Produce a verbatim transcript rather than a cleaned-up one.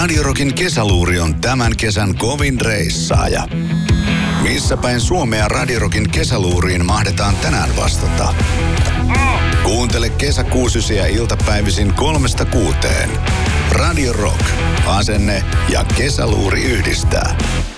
Radio Rockin kesäluuri on tämän kesän kovin reissaaja. Missä päin Suomea Radio Rockin kesäluuriin mahdetaan tänään vastata? Kuuntele kesäkuusysiä iltapäivisin kolmesta kuuteen. Radio Rock, asenne ja kesäluuri yhdistää.